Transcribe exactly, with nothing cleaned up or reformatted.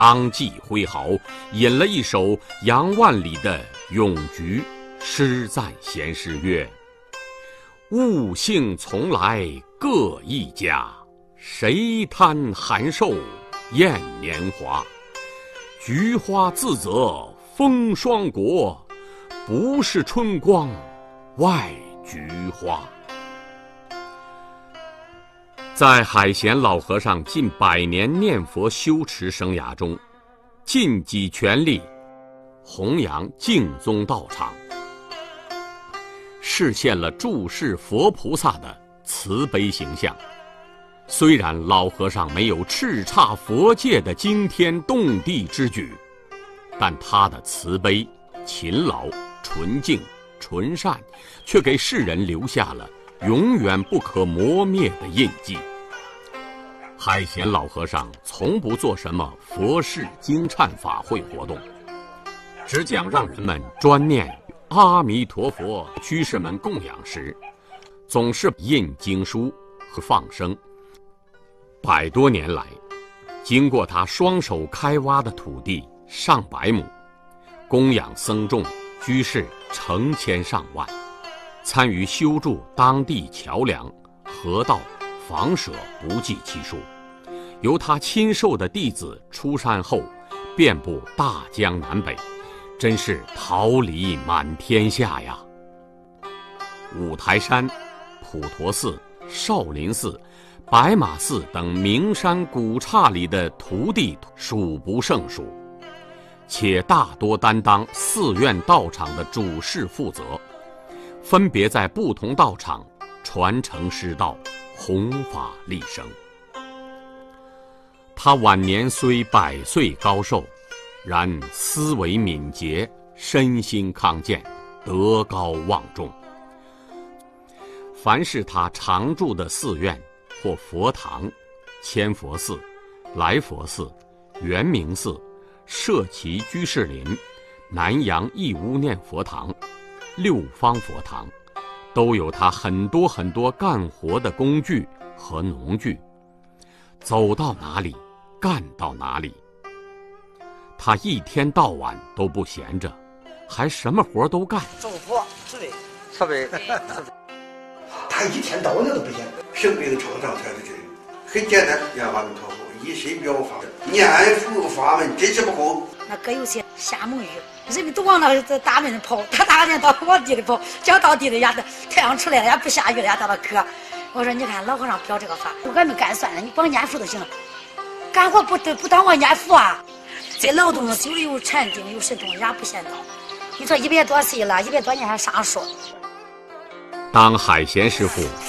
当即挥毫，引了一首杨万里的《咏菊》，诗赞贤师曰：“物性从来各一家，谁贪寒瘦厌年华？菊花自责风霜国，不是春光外菊花。”在海贤老和尚近百年念佛修持生涯中，尽己全力弘扬净宗道场，实现了注释佛菩萨的慈悲形象。虽然老和尚没有叱咤佛界的惊天动地之举，但他的慈悲、勤劳、纯净、纯善，却给世人留下了永远不可磨灭的印记。海贤老和尚从不做什么佛事经忏法会活动，只讲让人们专念阿弥陀佛。居士们供养时，总是印经书和放生。百多年来，经过他双手开挖的土地上百亩，供养僧众居士成千上万，参与修筑当地桥梁、河道、房舍不计其数。由他亲授的弟子出山后，遍布大江南北，真是桃李满天下呀！五台山、普陀寺、少林寺、白马寺等名山古刹里的徒弟数不胜数，且大多担当寺院道场的主事负责，分别在不同道场传承师道，弘法利生。他晚年虽百岁高寿，然思维敏捷，身心康健，德高望重。凡是他常住的寺院或佛堂，千佛寺、来佛寺、圆明寺、社稷居士林、南阳义乌念佛堂、六方佛堂，都有他很多很多干活的工具和农具，走到哪里干到哪里。他一天到晚都不闲着，还什么活都干。 种活、植被、设备。 他一天到晚都不闲，生病创伤才是这很简单，念阿弥陀佛，以身表法，念佛法门真是不够。 那搁有些瞎蒙语，人们都往那大门跑，他大门到往地里跑，讲到地里呀，太阳出来了也不下雨了呀，到那渴。我说你看老和尚表这个法，俺们干算了，你光念佛就行了。干活不不当我念佛啊，这劳动就有禅定有神通，也不嫌早。你说一百多岁了，一百多年还上树。 当海贤师傅